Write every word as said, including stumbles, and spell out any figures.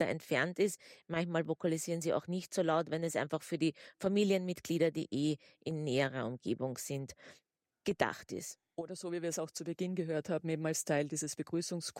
Meter entfernt ist. Manchmal vokalisieren sie auch nicht so laut, wenn es einfach für die Familienmitglieder, die eh in näherer Umgebung sind, gedacht ist. Oder so, wie wir es auch zu Beginn gehört haben, eben als Teil dieses Begrüßungschors